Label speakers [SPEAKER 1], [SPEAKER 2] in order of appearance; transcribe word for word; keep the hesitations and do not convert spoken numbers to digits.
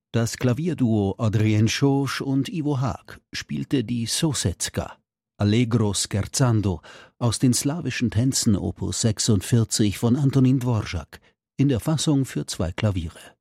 [SPEAKER 1] Das Klavierduo Adrien Schosch und Ivo Haag spielte die Sousetzka, Allegro scherzando, aus den slawischen Tänzen Opus sechsundvierzig von Antonín Dvořák, in der Fassung für zwei Klaviere.